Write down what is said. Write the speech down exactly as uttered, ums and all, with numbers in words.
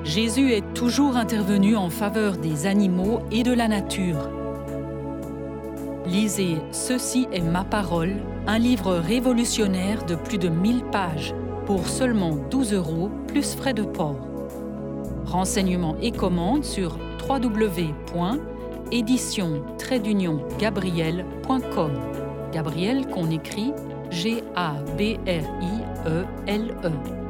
Jésus est toujours intervenu en faveur des animaux et de la nature. Lisez Ceci est ma parole, un livre révolutionnaire de plus de mille pages pour seulement douze euros plus frais de port. Renseignements et commandes sur w w w point édition trait d'union gabriel point com. Gabriel qu'on écrit G A B R I E L E.